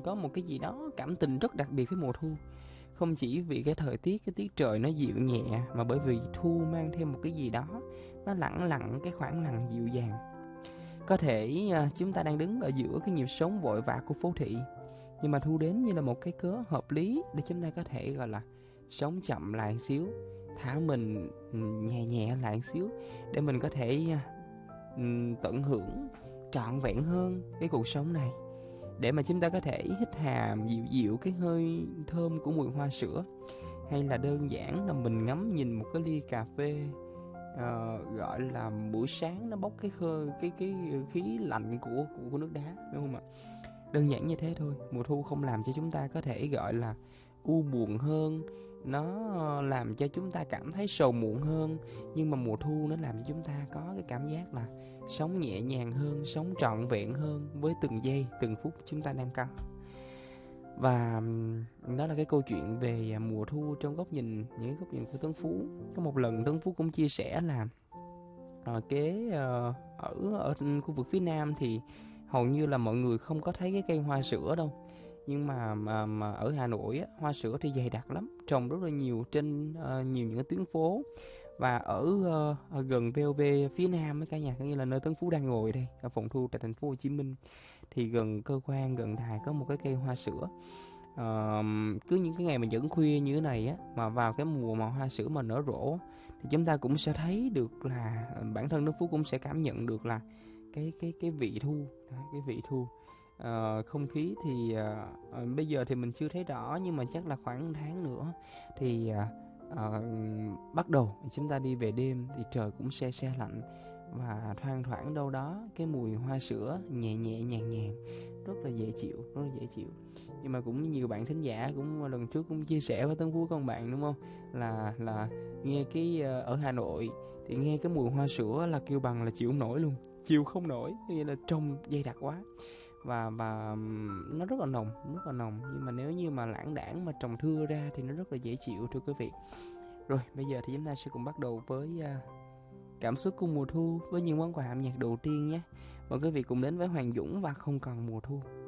có một cái gì đó cảm tình rất đặc biệt với mùa thu. Không chỉ vì cái thời tiết, cái tiết trời nó dịu nhẹ, mà bởi vì thu mang thêm một cái gì đó nó lẳng lặng, cái khoảng lặng dịu dàng. Có thể chúng ta đang đứng ở giữa cái nhịp sống vội vã của phố thị, nhưng mà thu đến như là một cái cớ hợp lý để chúng ta có thể gọi là sống chậm lại xíu, thả mình nhẹ nhẹ lại xíu, để mình có thể tận hưởng trọn vẹn hơn cái cuộc sống này. Để mà chúng ta có thể hít hà dịu dịu cái hơi thơm của mùi hoa sữa, hay là đơn giản là mình ngắm nhìn một cái ly cà phê gọi là buổi sáng nó bốc cái khí lạnh của nước đá, đúng không ạ? Đơn giản như thế thôi. Mùa thu không làm cho chúng ta có thể gọi là u buồn hơn, nó làm cho chúng ta cảm thấy sầu muộn hơn, nhưng mà mùa thu nó làm cho chúng ta có cái cảm giác là sống nhẹ nhàng hơn, sống trọn vẹn hơn với từng giây, từng phút chúng ta đang có. Và đó là cái câu chuyện về mùa thu trong góc nhìn, những góc nhìn của Tuấn Phú. Có một lần Tuấn Phú cũng chia sẻ là ở khu vực phía Nam thì hầu như là mọi người không có thấy cái cây hoa sữa đâu. Nhưng mà ở Hà Nội á, hoa sữa thì dày đặc lắm, trồng rất là nhiều trên nhiều những cái tuyến phố. Và ở gần VOV phía Nam ấy cả nhà, như là nơi Tuấn Phú đang ngồi đây, ở phòng thu tại thành phố Hồ Chí Minh, thì gần cơ quan, gần đài có một cái cây hoa sữa. Cứ những cái ngày mà dẫn khuya như thế này á, mà vào cái mùa mà hoa sữa mà nở rộ, thì chúng ta cũng sẽ thấy được là bản thân Tuấn Phú cũng sẽ cảm nhận được là cái vị thu, cái vị thu. Không khí thì bây giờ thì mình chưa thấy rõ, nhưng mà chắc là khoảng 1 tháng nữa thì bắt đầu chúng ta đi về đêm thì trời cũng se lạnh, và thoang thoảng đâu đó cái mùi hoa sữa nhẹ nhẹ nhàng nhàng, rất là dễ chịu, rất là dễ chịu. Nhưng mà cũng nhiều bạn thính giả cũng lần trước cũng chia sẻ với Tấn Phú con bạn, đúng không, là nghe cái ở Hà Nội thì nghe cái mùi hoa sữa là kêu bằng là chịu không nổi luôn, chịu không nổi, nghĩa là trông dày đặc quá. Và nó rất là nồng, rất là nồng. Nhưng mà nếu như mà lãng đãng mà trồng thưa ra thì nó rất là dễ chịu, thưa quý vị. Rồi bây giờ thì chúng ta sẽ cùng bắt đầu với cảm xúc của mùa thu, với những món quà âm nhạc đầu tiên nhé. Mời quý vị cùng đến với Hoàng Dũng và Không Còn Mùa Thu.